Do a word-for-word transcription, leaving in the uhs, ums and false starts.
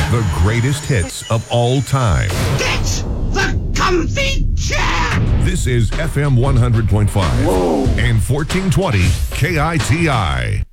The greatest hits of all time. Get the comfy chair! This is F M one hundred point five Whoa. and fourteen twenty K I T I.